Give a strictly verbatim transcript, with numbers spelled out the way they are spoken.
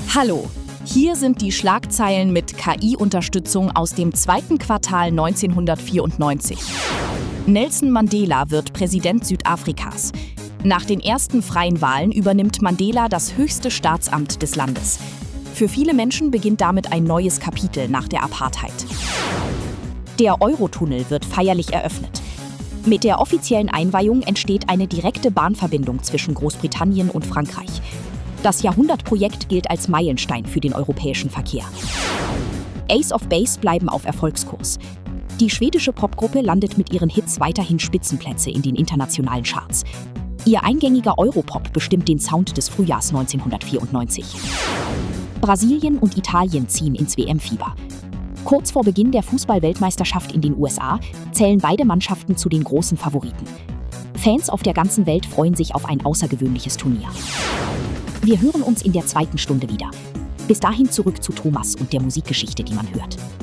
Hallo, hier sind die Schlagzeilen mit K I-Unterstützung aus dem zweiten Quartal neunzehnhundertvierundneunzig. Nelson Mandela wird Präsident Südafrikas. Nach den ersten freien Wahlen übernimmt Mandela das höchste Staatsamt des Landes. Für viele Menschen beginnt damit ein neues Kapitel nach der Apartheid. Der Eurotunnel wird feierlich eröffnet. Mit der offiziellen Einweihung entsteht eine direkte Bahnverbindung zwischen Großbritannien und Frankreich. Das Jahrhundertprojekt gilt als Meilenstein für den europäischen Verkehr. Ace of Base bleiben auf Erfolgskurs. Die schwedische Popgruppe landet mit ihren Hits weiterhin Spitzenplätze in den internationalen Charts. Ihr eingängiger Europop bestimmt den Sound des Frühjahrs neunzehnhundertvierundneunzig. Brasilien und Italien ziehen ins W M-Fieber. Kurz vor Beginn der Fußball-Weltmeisterschaft in den U S A zählen beide Mannschaften zu den großen Favoriten. Fans auf der ganzen Welt freuen sich auf ein außergewöhnliches Turnier. Wir hören uns in der zweiten Stunde wieder. Bis dahin zurück zu Thomas und der Musikgeschichte, die man hört.